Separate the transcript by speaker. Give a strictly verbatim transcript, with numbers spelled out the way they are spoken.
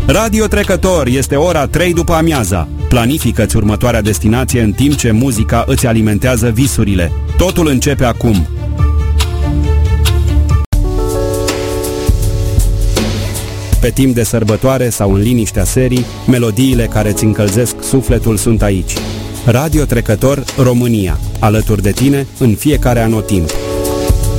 Speaker 1: Radio Trecător, este ora trei după amiaza. Planifică-ți următoarea destinație în timp ce muzica îți alimentează visurile. Totul începe acum. Pe timp de sărbătoare sau în liniștea serii, melodiile care îți încălzesc sufletul sunt aici. Radio Trecător România, alături de tine în fiecare anotimp.